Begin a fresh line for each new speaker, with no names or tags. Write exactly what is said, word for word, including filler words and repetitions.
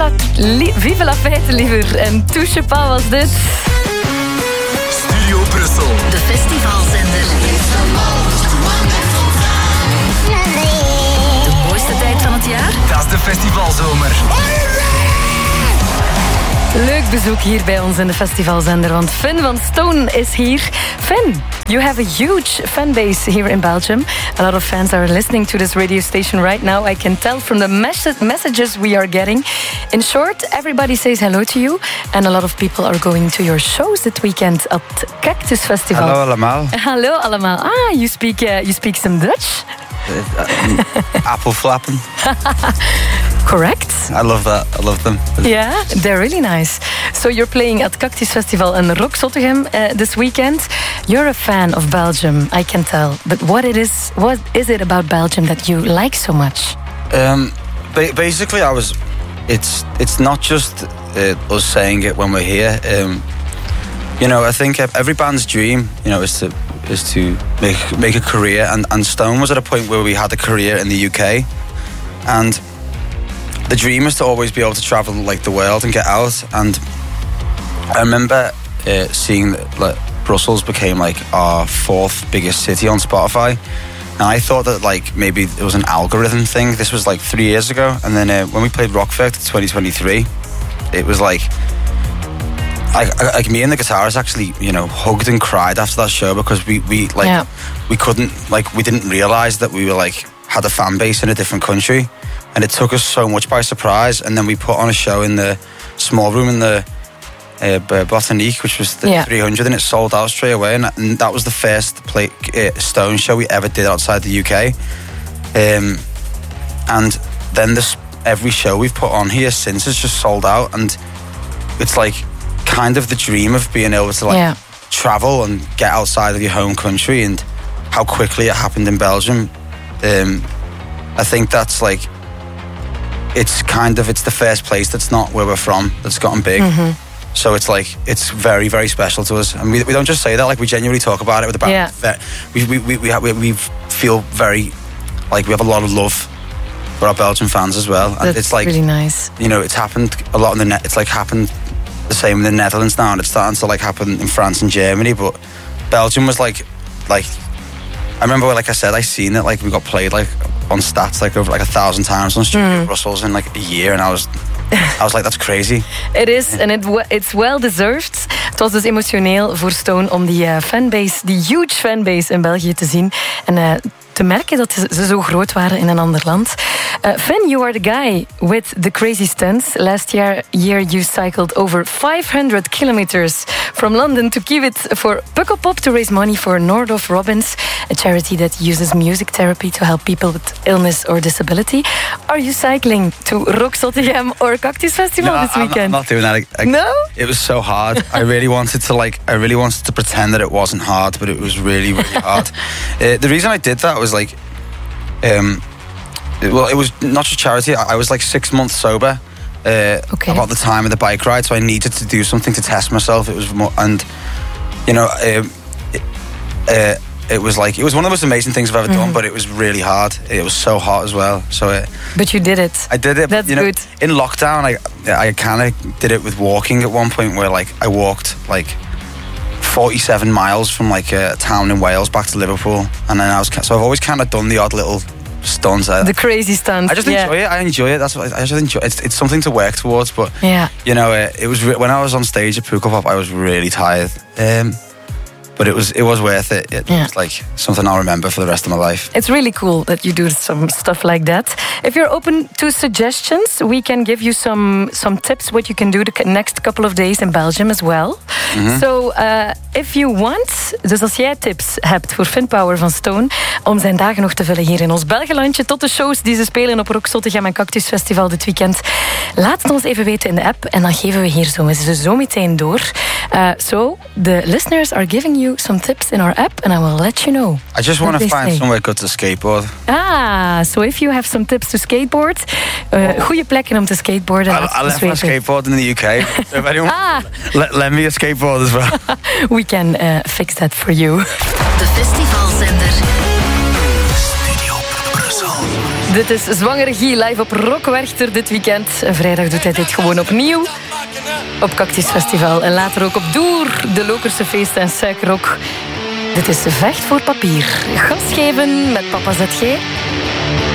la, li, vive la fête, liever. En Touche Pas was dit.
Studio Brussel.
De festivalzender. De mooiste tijd van het jaar?
Dat is de festivalzomer.
Leuk bezoek hier bij ons in de festivalzender, want Finn van Stone is hier. Finn, you have a huge fanbase here in Belgium. A lot of fans are listening to this radio station right now. I can tell from the mes- messages we are getting. In short, everybody says hello to you, and a lot of people are going to your shows this weekend at Cactus Festival.
Hallo allemaal.
Hallo allemaal. Ah, you speak, uh, you speak some Dutch?
Appelflappen.
Correct.
I love that. I love them.
Yeah, they're really nice. So you're playing at Cactus Festival in Rock Zottegem uh, this weekend. You're a fan of Belgium, I can tell. But what it is, what is it about Belgium that you like so much?
Um, ba- basically, I was. It's it's not just uh, us saying it when we're here. Um, you know, I think every band's dream, you know, is to is to make make a career. And, and Stone was at a point where we had a career in the U K, and the dream is to always be able to travel like the world and get out. And I remember uh, seeing that like, Brussels became like our fourth biggest city on Spotify, and I thought that like maybe it was an algorithm thing. This was like three years ago, and then uh, when we played Rockfest in twenty twenty-three, it was like I, I, like me and the guitarist actually, you know, hugged and cried after that show because we we like
yeah.
we couldn't like we didn't realize that we were like had a fan base in a different country. And it took us so much by surprise. And then we put on a show in the small room in the uh, Botanique, which was the
yeah.
three hundred, and it sold out straight away. And, and that was the first play, uh, Stone show we ever did outside the U K. Um, and then this, every show we've put on here since has just sold out. And it's like kind of the dream of being able to like
yeah.
travel and get outside of your home country, and how quickly it happened in Belgium. Um, I think that's like, it's kind of, it's the first place that's not where we're from that's gotten big. Mm-hmm. So it's like, it's very, very special to us. And we, we don't just say that, like we genuinely talk about it with the band.
Yeah.
We, we, we, we, have, we, we feel very, like we have a lot of love for our Belgian fans as well. And
that's
it's like,
really nice.
You know, it's happened a lot in the net. It's like happened the same in the Netherlands now, and it's starting to like happen in France and Germany. But Belgium was like, like, I remember, like I said, I seen it, like we got played like on stats like over like a thousand times on Studio mm. Brussels in like a year, and I was, I was like, that's crazy.
It is, and it, it's well deserved. Het was dus emotioneel voor Stone om die uh, fanbase, die huge fanbase in België te zien en uh, te merken dat ze zo groot waren in een ander land. Uh, Finn, you are the guy with the crazy stunts. Last year, year you cycled over five hundred kilometers from London to Kiewit for Pukkelpop to raise money for Noordhof Robbins, a charity that uses music therapy to help people with illness or disability. Are you cycling to Rock Zottegem or Cactus Festival
no,
this weekend?
I'm not, I'm not doing that. I, I,
no?
It was so hard. I really wanted to like, I really wanted to pretend that it wasn't hard, but it was really, really hard. uh, the reason I did that was like, um, it, well, it was not just charity. I, I was like six months sober uh,
okay.
about the time of the bike ride, so I needed to do something to test myself. It was more, and you know, uh, it, uh, it was like it was one of the most amazing things I've ever mm-hmm. done, but it was really hard. It was so hot as well. So, uh,
but you did it.
I did it.
That's
you know,
good.
In lockdown, I I kind of did it with walking at one point, where like I walked like forty-seven miles from like a town in Wales back to Liverpool, and then I was so I've always kind of done the odd little stunts.
The crazy stunts.
I just
yeah.
enjoy it. I enjoy it. That's what I, I just enjoy. It's it's something to work towards. But
yeah,
you know, uh, it was re- when I was on stage at Pukkelpop, I was really tired. Um, But it was it was worth it. It
yeah.
was like something I'll remember for the rest of my life.
It's really cool that you do some stuff like that. If you're open to suggestions, we can give you some some tips what you can do the next couple of days in Belgium as well. Mm-hmm. So uh, if you want, dus als jij tips hebt voor Finn Power van Stone om zijn dagen nog te vullen hier in ons Belgelandje tot de shows die ze spelen op Rock Zottegem en Cactus Festival dit weekend, laat het ons even weten in de app en dan geven we hier zo, ze zo meteen door. Uh, so the listeners are giving you some tips in our app and I will let you know.
I just want to find say. somewhere good to skateboard.
Ah, so if you have some tips to skateboard, uh, oh. goede plekken om te skateboarden.
I, I left my skateboard in the U K. If anyone
ah.
let, let me a skateboard as well.
We can uh, fix that for you.
De festivalzender.
Studio Brussel.
Dit is Zwangere Guy live op Rock Werchter dit weekend. En vrijdag doet hij dit gewoon opnieuw op Cactus Festival. En later ook op Doer, de Lokerse feesten en Suikerrock. Dit is Vecht voor Papier. Gas geven met Papa Z G.